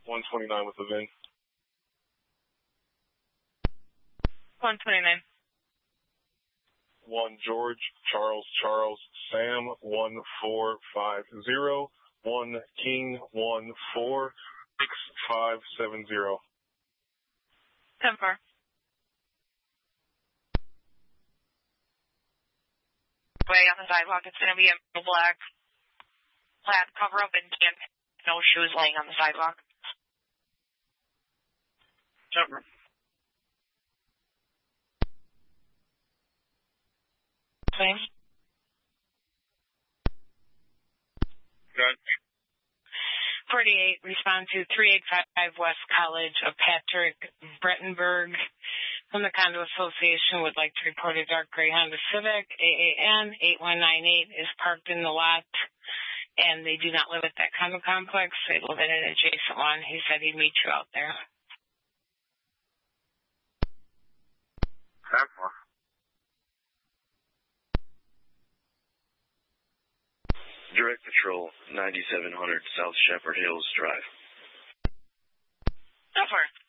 129 with the VIN. 129. 1 George, Charles, Sam, 1450, 1 King, 146570. 10-4. Way on the sidewalk. It's going to be a black plaid cover up and no shoes laying on the sidewalk. Jumper. Same. Good. 48, respond to 385 West College of Patrick Brettenberg from the Condo Association would like to report a dark gray Honda Civic, AAN 8198 is parked in the lot, and they do not live at that condo complex. They live in an adjacent one. He said he'd meet you out there. 10-4. Direct Patrol, 9700 South Shepherd Hills Drive. 10-4.